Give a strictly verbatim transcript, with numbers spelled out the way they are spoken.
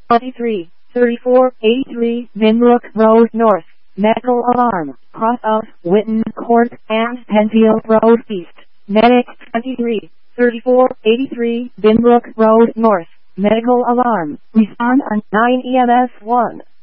twenty-three, thirty-four, eighty-three, Binbrook Road North. Medical alarm. Cross of Witten Court and Penfield Road East. Medic twenty-three, thirty-four, eighty-three, Binbrook Road North. Medical alarm. Respond on nine E M S one.